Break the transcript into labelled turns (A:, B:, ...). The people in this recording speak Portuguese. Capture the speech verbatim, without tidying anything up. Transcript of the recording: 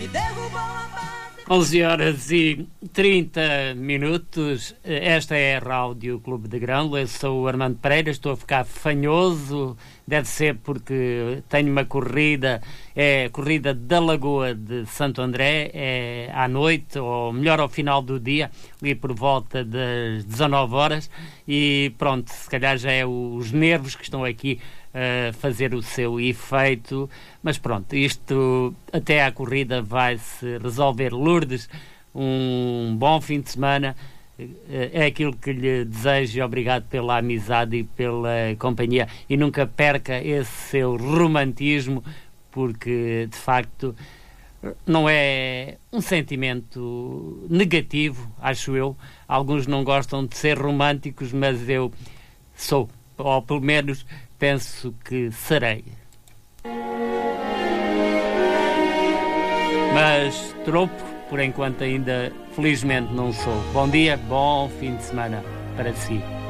A: onze horas e trinta minutos. Esta é a Rádio Clube de Grândola. Eu sou o Armando Pereira, estou a ficar fanhoso. Deve ser porque tenho uma corrida, é a corrida da Lagoa de Santo André, é à noite, ou melhor ao final do dia, ali por volta das dezanove horas, e pronto, se calhar já é os nervos que estão aqui a fazer o seu efeito, mas pronto, isto até à corrida vai-se resolver. Lourdes, um bom fim de semana, é aquilo que lhe desejo, e obrigado pela amizade e pela companhia, e nunca perca esse seu romantismo, porque de facto não é um sentimento negativo, acho eu. Alguns não gostam de ser românticos, mas eu sou, ou pelo menos penso que serei. Mas tropo, por enquanto ainda felizmente não sou. Bom dia, bom fim de semana para si.